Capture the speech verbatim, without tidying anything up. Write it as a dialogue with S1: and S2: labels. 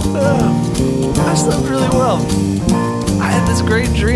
S1: Uh, I slept really well. I had this great dream.